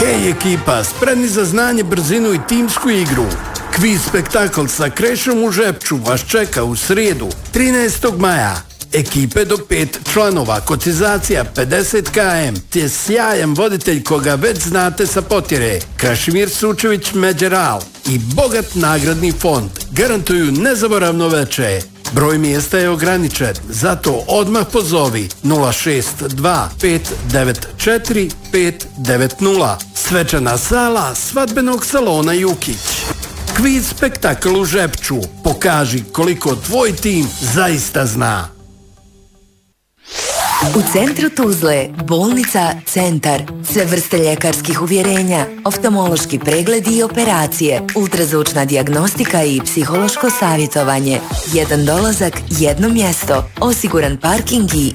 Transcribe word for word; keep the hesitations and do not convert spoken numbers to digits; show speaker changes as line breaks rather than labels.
Hej ekipa, spremni za znanje, brzinu i timsku igru. Kviz spektakl sa Krešom u Žepču vas čeka u srijedu, trinaestog maja. Ekipe do pet članova, kotizacija pedeset kilometara, te sjajan voditelj koga već znate sa potjere, Krašimir Sučević Međeral i bogat nagradni fond garantuju nezaboravno veče. Broj mjesta je ograničen, zato odmah pozovi nula šest dva pet devet četiri pet devet nula. Svečana sala svadbenog salona Jukić. Kviz spektakl u Žepču. Pokaži koliko tvoj tim zaista zna.
U centru Tuzle, bolnica Centar. Sve vrste ljekarskih uvjerenja, oftalmološki pregledi i operacije, ultrazvučna dijagnostika i psihološko savjetovanje. Jedan dolazak, jedno mjesto, osiguran parking i